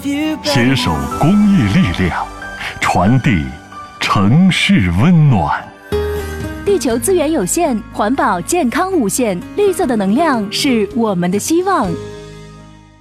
携手公益力量，传递城市温暖。 地球资源有限，环保健康无限，绿色的能量是我们的希望。